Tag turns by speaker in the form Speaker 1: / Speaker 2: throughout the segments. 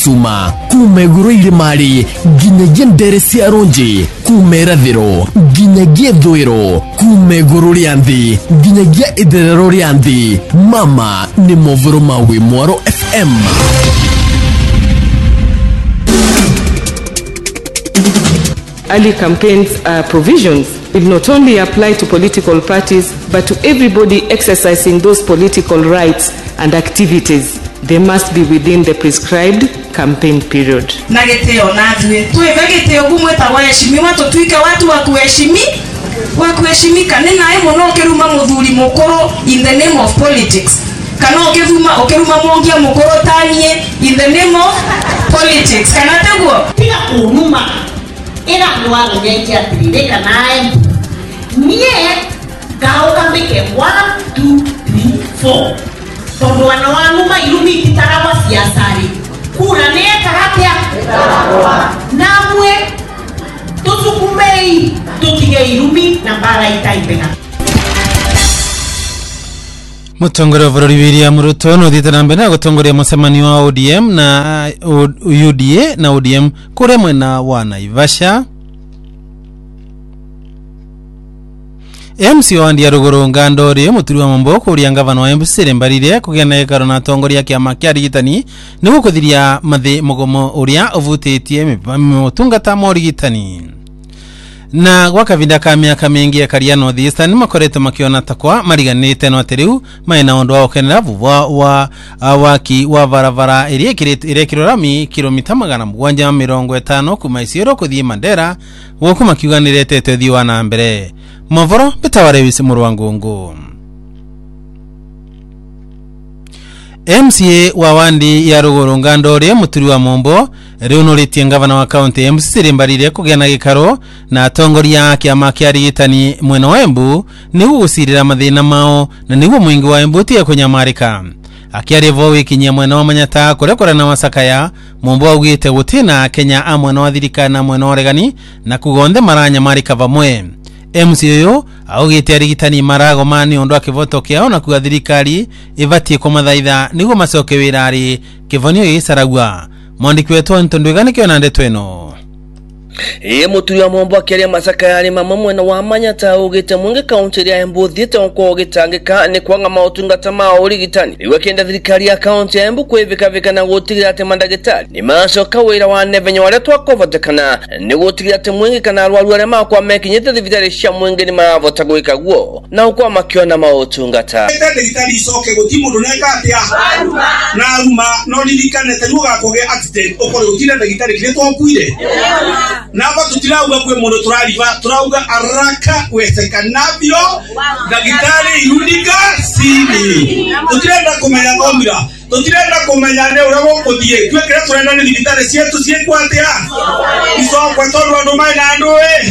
Speaker 1: cuma kuma iguru irimari nginyagia ndere cia runji kuma irathiro nginyagia ithwiro kuma iguru ria nthi nginyagia itherero ria nthi. Mama ni movoro ma Wimwaro FM.
Speaker 2: Early campaigns provisions will not only apply to political parties but to everybody exercising those political rights and activities. They must be within the prescribed campaign period.
Speaker 3: Nageteo nadwe tuevegeteo kumweta waheshimiwa tutuike watu wa kuheshimika nena emono keruma muthuri mukoro in the name of politics kana okeruma mongia mukoro tanie in the name of politics kana teguo
Speaker 4: tiga kunuma ira ndwara nyengia tiririka naye nie gauga mbike 1 2 3 4 tondu wana wanuma irumi titarawa siasari kura ne karatia namwe tusukumei tutige irumi na bara itaipeka.
Speaker 5: Mutongore bururi William Ruto no thitana mbere na gutongoria mucemanio wa ODM na UDA na ODM kure mwena wa Naivasha. MC Wandia Ruguru Ngandori muturi wa mambo kuria ngavana wa Embu Serembarire kugena ikaro na tongoria kiama kia rigitani niguo kuthiria mathi mugomo uria uvutitie mutungata ma rigitani. Na gwa kavinda ka miaka mingi ya karia North Eastern makoretwo makiona takwa mariganite no ateriu maina undu wa ukenera wa waki wa varavara irekirwo rami kilomita 750 kuma Isiolo kuthii Mandera woku makiuganirete tethi wa na mbere. Movoro bitaware wisi Murwangungu. MCA wa Wandi ya Ruguru Ngandori muturi wa Mombo riunuritie ngavana wa county Embu Serembarire kugena gikaro na atongoria kiama kia rigitani mwena wa Embu niguo gusirira mathina mao na niguo mwingi wa Embu tie kunyamarika. Akiarivo wikinyia mwena wa Manyata kurekora na Wasakaya Mombo augite gutina Kenya a mwena wa thirikari na mwena wa regani na kugonde maranyamarika vamwe. MCO augite arigitani marago mani ondo akivoto kiao na kuga thirikari ivatie kumathaitha niguo macoke wirari kivonio isaragwa. Mwandiki wetu Ntondwegani kiona ndeto eno.
Speaker 6: Muturi wa Mombo akiaria Masakaya ni mama mwena wa Manyata ugite mwingi kaunti ya Embu thiete onko ugitangika ni kwanga mautungata ma urigitani iwe kenda thirikari ya kaunti ya Embu kwivika na gutigira ate mandagitari ni macoka wira wa nevenye wale twakovotekana ni gutigira ate mwingi kana arwaru aria makwa mekinyete thibitari cia mwingi ni maravota gwika guo na ukwa makiona mautungata
Speaker 7: thirikari icoke gutimu nduneka atia na aruma no ririkane teru gakoge accident okore gutire thirikari kire twakuire naba tutirauga kwe mundu turauga araka wesekanavyo dagitari irudika sini tutirenda kumenya ngomira tutirenda kumenya ne urabo kuthie twekera turenda ni dagitari cietu ciekwatia isokwe tondu andu maina ndoe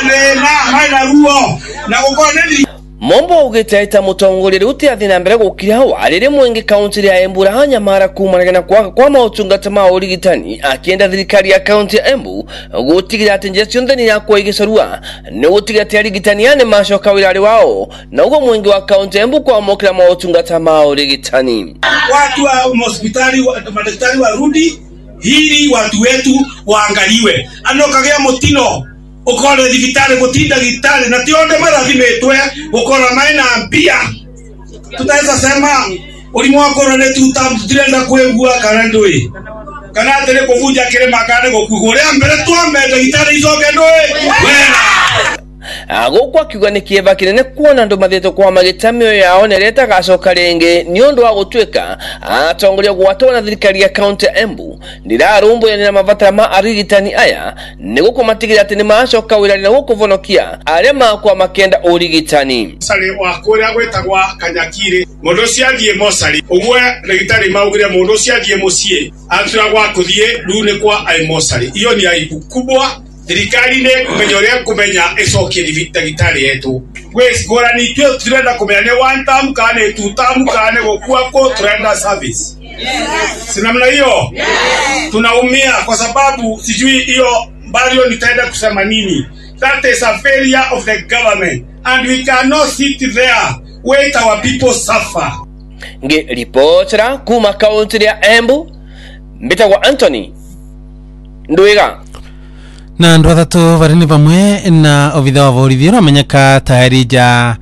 Speaker 7: maina ruo na gukora ni
Speaker 6: Mombo ugite ita mutongorire uti athina mbere gukira warire mwingi kaunti ya Embu hanya mara kumaragana kwa mautungata ma urigitani akienda thirikari ya kaunti ya Embu gutigira ati njia cionthe ni yakwa igicorua ni gutigira ati arigitani ane macoka wirari wao na ugo mwingi wa kaunti ya Embu kwa mokira mautungata ma urigitani.
Speaker 7: Watu wa hospitali madaktari warudi hili watu wetu waangaliwe anokagea mutino ukore digitali kutinda digitali na tionde marathimetwe ukora maina mbia tutaweza sema ulimu wa corona tutirenda kuegua kana ndui kana tele kuvunja kirema kana gukugore mbere twambe digitali icoke ndui wena
Speaker 6: agukwa kiuga ni kieva kinene kuona andu mathieto kwa magitamio yao nereta gacoka ringi ni undu wa gutwika atongoria gwatona thirikari ya county ya Embu ndirarumbu ya mavatara ma arigitani aya ni gukumatigira ati ni macoka wirari na gukuvonokia aria makwa makenda urigitani
Speaker 7: sare wa kuria gwetagwa Kanyakire mundu ciathie mosari ugwe rigitari maugire mundu ciathie mucie atura gwa kuthie rune kwa ai mosari iyo ni aibu kubwa. Thirikari ne kumenya ecokie dagitari yetu gwes gorani twe turenda kumenya ne one time kana two time kana gukua ko turenda service sinamna hiyo tunaumia kwa sababu sijui hiyo bado nitaenda kusema nini. That is a failure of the government and we cannot sit there wait our people suffer.
Speaker 6: Nge reportera kuma kaunti ya Embu mbitagwa Anthony Ndwiga
Speaker 5: na andu athatu barini bamwe na obitha wa borithi ramenyeka Tairija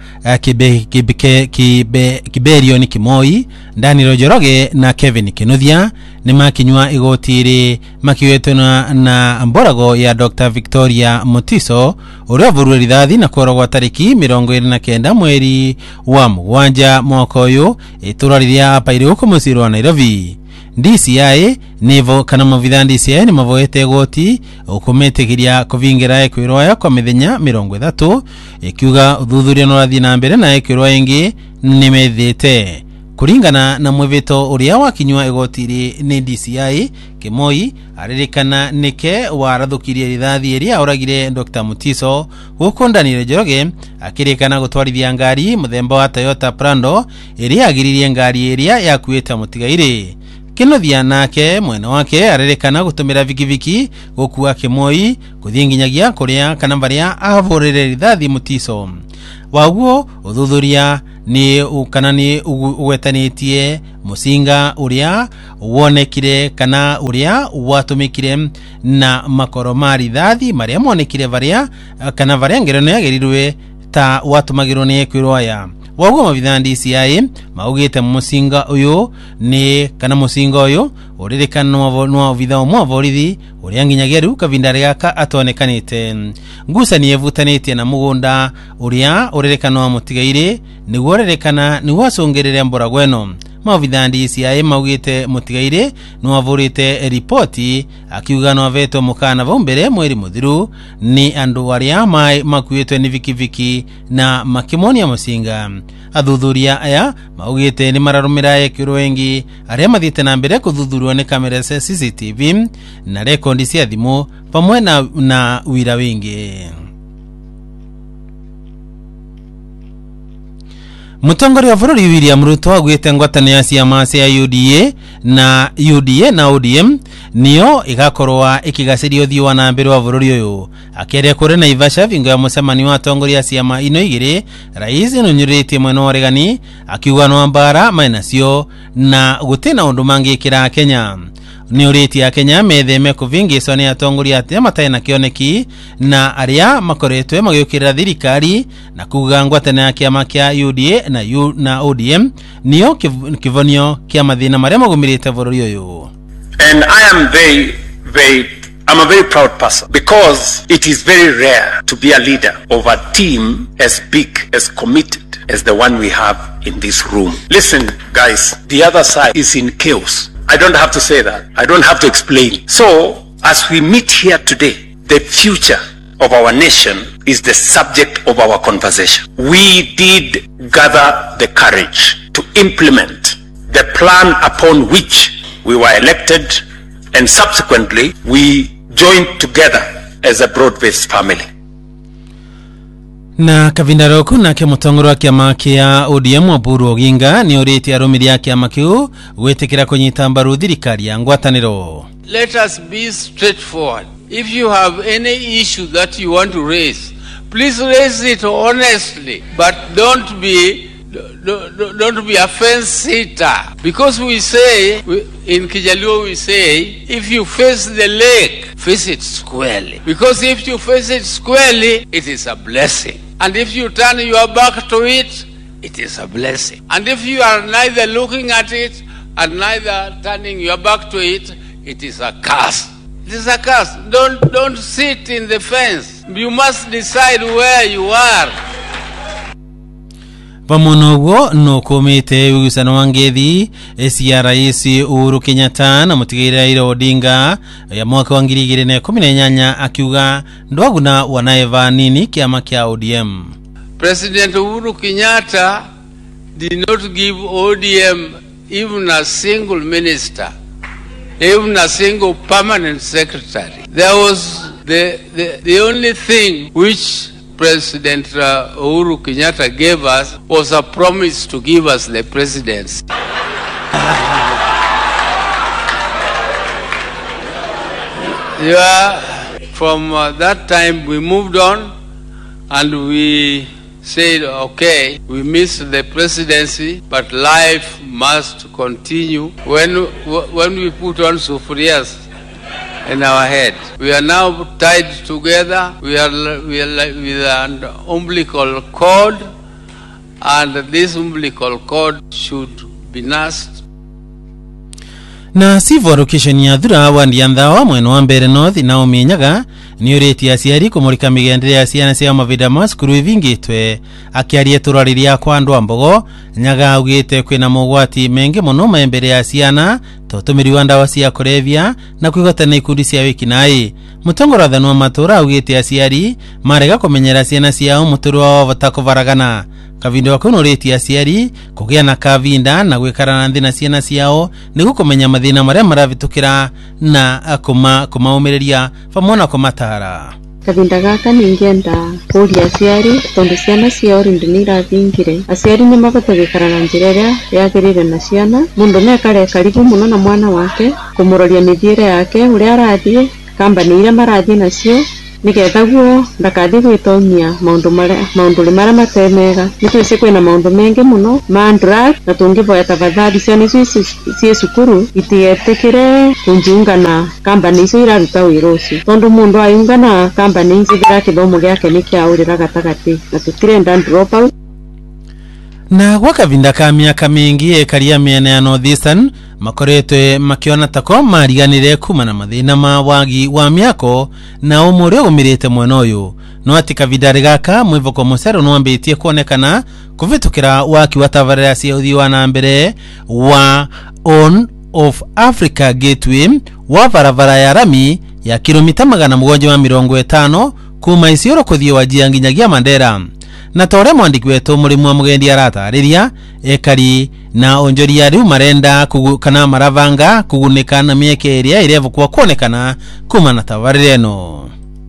Speaker 5: Kiberio ni Kimoi, Daniel Njoroge na Kevin Kinuthia ni makinywa igotiri makiwetwe na mborago ya Dr. Victoria Mutiso uria vurwe rithathi na korogwa tariki 29 mweri wa mugwanja mwaka uyu itura riria apaire uko musiro wa Nairobi. DCI nivo kana mavitha DCI ni mavoete goti ukumetekiria kuvingira ekwirwa kwa mithenya 30 ikiuga uthuthuria no rathi na mbere na ekwirwa ingi nimethete kuringana na mwevito uria wakinywa igotiri ni DCI. Kimoi aririkana nike warathukirie rithathi iria uragire Dr. Mutiso huko Daniel Njoroge akirikana gutwarithia ngari muthemba wa Toyota Prado iria agiririe ngari iria yakuita mutigaire. Kinuthia nake mwena wake aririkana gutumira vikiviki gukua Kimoi kuthie nginyagia kuria kana baria avurire rithathi Mutiso. Waguo uthuthuria ni ukanani uwetanitie musinga uria wonekire kana uria watumikire na makoro mari thathi maria monekire baria kana baria ngerone yagerirwe ta watumagirwo ni ekwirwaya. Waguo mavitha DCI maugite musinga uyu ni kana musinga uyu uririkana no vitha umwe borithi uria nginyagia riu kavindari gaka atonekanite. Ngusani evutanitie na mugunda uria uririkana wa mutigaire niguo uririkana ni wasongerere mbora gweno. Mavitha DCI maugite mutigaire no avurite ripoti akiuga no aveto mukana vombere mweri muthiru ni andu aria mai makuitwe ni vikiviki na makimonia musinga. Athuthuria aya maugite ni mararumira ekiro wengi aria mathite na mbere kuthuthurwa ni kamera cia CCTV na rekondi cia thimu pamwe na wira wingi. Mutongoria wa bururi William Ruto agwite ngwatano ya ciama cia UDA na ODM niyo igakorwa ikigaciria uthii wa na mbere wa bururi uyu. Akeria kuri Naivasha vingo ya mucemani wa atongoria ciama ino igiri, rais nunyuritie mwena wa regani akiuga no mbara mainacio na gutina undu mangikira Kenya. Ni uriti ya Kenya metheme kuvingiswa ni atongoria atia matai na kioneki na aria makoretwe magiukirira thirikari na kuga ngwatano ya kiama kia UDA na ODM niyo kivonio kia mathina maria magumirite bururi uyu.
Speaker 8: And I'm a very proud person because it is very rare to be a leader of a team as big, as committed as the one we have in this room. Listen, guys, the other side is in chaos. I don't have to say that. I don't have to explain. So, as we meet here today, the future of our nation is the subject of our conversation. We did gather the courage to implement the plan upon which we were elected, and subsequently we joined together as a broad-based family.
Speaker 5: Na kavindaro kuna ke mutongoro wa kiama kia ODM Oburu Oginga ni uriti arumiri ya kiama kiu gwetekera kunyita mbaru thirikari ya ngwataniro.
Speaker 9: Let us be straightforward. If you have any issue that you want to raise, please raise it honestly, but don't be a fence sitter. Because we say, in Kijaluo we say, if you face the lake, face it squarely. Because if you face it squarely, it is a blessing. And if you turn your back to it, it is a blessing. And if you are neither looking at it and neither turning your back to it, it is a curse. It is a curse. Don't sit in the fence. You must decide where you are.
Speaker 5: Pamonogo no komite ugusano wangethi cia rais Uhuru Kenyatta na mutigaire Raila Odinga ya mwaka wa 2018 akiuga ndwaguna wanaeva nini kiama kia ODM.
Speaker 9: President Uhuru Kenyatta did not give ODM even a single minister, even a single permanent secretary. There was the only thing which President Uhuru Kenyatta gave us was a promise to give us the presidency. From that time we moved on and we said, okay, we missed the presidency, but life must continue. When we put on sufurias in our head, we are now tied together. We are like with an umbilical cord, and this umbilical cord should be nursed.
Speaker 5: Na civil education ya thura wa Ndianthawa mwena wa Mbeere North na umenyaga ni ureti aciari kumurika migendere ya ciana cia mavinda ma cukuru ivingitwe akiaria turariria kwa andu a Mbogo nyaga augite kwina mogwati mengi muno membere ya ciana totumiri wa ndawa cia kulevya na kwigotana ikundi cia wikinai. Mutongorwa wa matura augite aciari marega kumenyera ciana ciao muturu wa batakuvaragana kavinda wa kunureti aciari kugia na kavinda na gwikarana nthi na ciana ciao niguo kumenya mathina maria maravitukira na kumaumireria famona kumatara.
Speaker 10: Kavinda gaka ningenda kuria aciari tondu ciana ciao rindi ni iravingire. Aciari ni mabata gwikarana njira iria yagirire na ciana, mundu ni akare karibu muno na mwana wake kumuroria mithiire yake uria arathie kambani iria marathie nacio nigetha guo ndakathie gwitonyia maundu maria matemega. Nitwise kwina maundu mengi muno ma drug na tungivoya tafadhali ciana icio cie cukuru itietikire kunjiunga na kambani icio iraruta wira ucio tondu mundu aiunga na kambani icio thira kithomo giake ni kiaurira gatagati na tutirenda drop out.
Speaker 5: Na gwa kavinda ka miaka mingi ekaria miena ya Northeastern makoretwe makiona tako mariganire kuma na mathina ma wagi wa miako na umuri umirite mwena uyu no ati kavinda gaka mwivoko musero no ambitie kuonekana kuvitukira waki wa tavarira cia uthii wa na mbere wa On of Africa Gateway wa barabara ya rami ya kilomita 750 kuma Isiolo kuthii Wajir nginyagia Mandera. Na tore mwandiki wetu murimu wa mugendi aratariria ekari na onjoria riu marenda kana maravanga kugunika na mieke iria irevukwa kuonekana kuma na tavarira eno.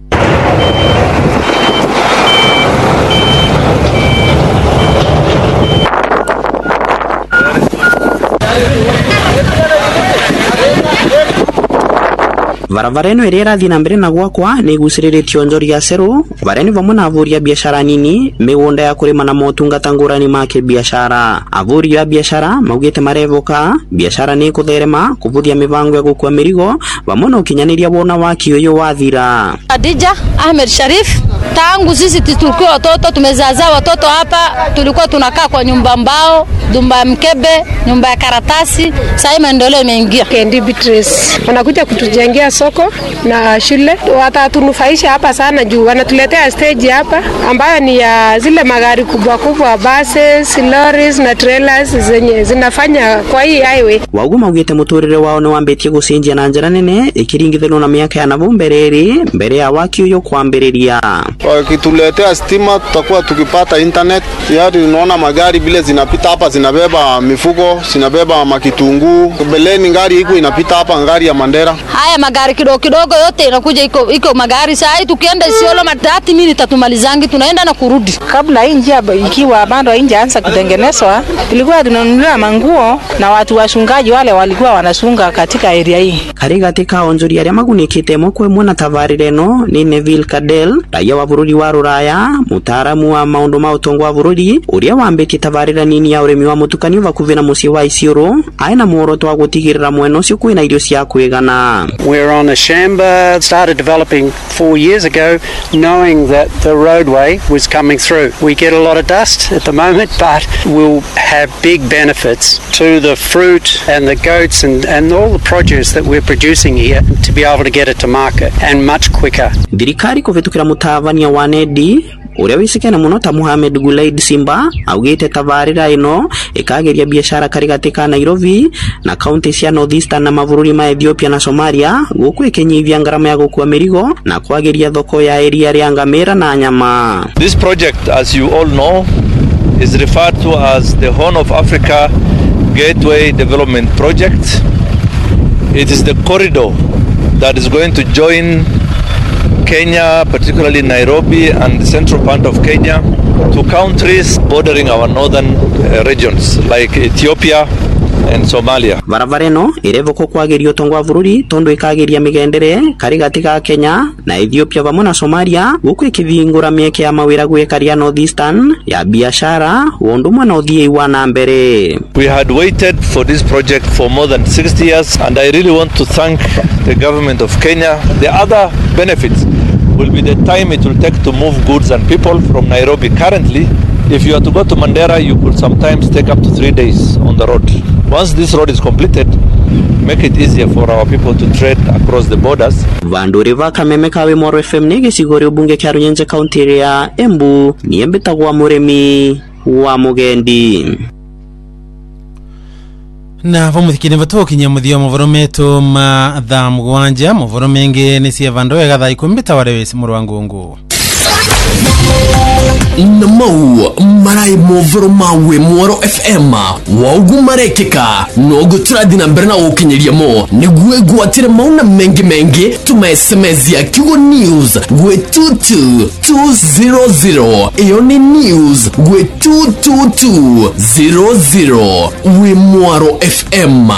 Speaker 11: Barabara ino iria irathii na mbere na gwakwa ni iguciriritio onjoria ceru baria ni vamwe na avuri a biashara nini migunda ya kurima na motungata ngurani ma kibiashara. Avuri a biashara maugite marevoka biashara ni kutherema kuvuthia mivango ya gukua mirigo vamwe na ukinyaniria wona waki uyu wathira.
Speaker 12: Khadija Ahmed Sharif, tangu sisi tulikuwa watoto tumezaza watoto hapa, tulikuwa tunakaa kwa nyumba mbao, nyumba ya mkebe, nyumba ya karatasi. Sasa maendeleo imeingia.
Speaker 13: Kendi Beatrice wanakuja kutujengea soko na shule, watatunufaisha hapa sana juu wanatuletea stage hapa ambayo ni ya zile magari kubwa kubwa, buses, lorries na trailers zenye zinafanya kwa hii highway.
Speaker 11: Waguma ugite muturire wao ni wambitie gucenjia na njira nene ikiringithano na miaka ya navumbereri mbere ya waki uyu kwambiriria.
Speaker 14: Wakituletea stima tutakuwa tukipata internet. Yaani unaona magari vile zinapita hapa zinabeba mifugo, zinabeba makitunguu. Beleni ngari iko inapita hapa ngari ya Mandera.
Speaker 12: Haya magari kidogo yote inakuja iko magari. Sasa tukienda Isiolo matati mimi nitatumalizangi tunaenda na kurudi.
Speaker 15: Kabla hii njia ikiwa bado haijaanza kutengenezwa, tulikuwa tunanunua manguo na watu washungaji wale walikuwa wanasunga katika area hii.
Speaker 11: Kari katika onjori aria magunikite mokwe mwana tavarire no ni Neville Cadell, raia wa bururi wa Ruraya, mutaramu wa maundu ma utongo wa bururi uria wambitie tavarira nini ya urimi wa mutukanio vakuvi na mucii wa Isiolo aina muoroto wa gutigirira mwena ucio kwina irio cia kwigana.
Speaker 16: We're on a shamba, started developing 4 years ago, knowing that the roadway was coming through. We get a lot of dust at the moment, but we'll have big benefits to the fruit and the goats and all the produce that we're producing here to be able to get it to market and much quicker.
Speaker 11: Thirikari kuvitukira mutavania wa Nedi uria wisikana muno ta Mohamed Gulaid Simba augite tavarira ino ikageria biashara karigati ka Nairobi na county cia Northeastern na mavururi ma Ethiopia na Somalia guku ikinyivia ngarama ya gukua mirigo na kwageria thoko ya area ria ngamira na nyama.
Speaker 17: This project, as you all know, is referred to as the Horn of Africa Gateway Development Project. It is the corridor that is going to join Kenya, particularly Nairobi and the central part of Kenya, to countries bordering our northern regions like Ethiopia, and Somalia.
Speaker 11: Barabareno irevoko kwageria utongo wa bururi tondu ikageria migendere kari gatika Kenya na Ethiopia vamwe na Somalia guku ikithingura mieke ya mawira gwikaria Northeastern ya biashara wondu mwana uthie wa na mbere.
Speaker 17: We had waited for this project for more than 60 years, and I really want to thank the government of Kenya. The other benefits will be the time it will take to move goods and people from Nairobi. Currently, if you are to go to Mandera, you could sometimes take up to 3 days on the road. Once this road is completed, make it easier for our people to trade across the borders.
Speaker 11: Vanduri va Kameme kawe Moro FM nege sigori ubunge kya Runyenje County ya Embu niembetagwa muremi wa mugendi.
Speaker 5: Na vamuthikini vatokinya muthio muvoro metu ma thaa mugwanja muvoro mengi ni cia vandu ega thaa 10 tawarewesi murwangungu.
Speaker 1: Namau marai movoro mawe Mwaro FM waugu marekeka nogu turadina mberna ukinyiria mo niguwe guatire mauna mengi tuma SMS ya Kigo News gwe 22200 iyo ni news gwe 22200 we Mwaro FM